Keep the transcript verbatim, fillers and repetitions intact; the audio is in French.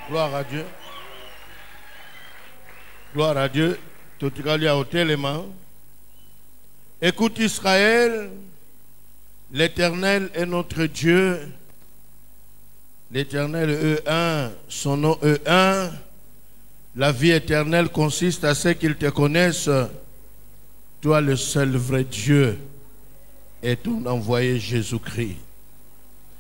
Gloire à Dieu. Gloire à Dieu. Tout le monde tellement. Écoute Israël, l'Éternel est notre Dieu. L'Éternel est un, son nom est un. La vie éternelle consiste à ce qu'ils te connaissent, toi le seul vrai Dieu et ton envoyé Jésus-Christ.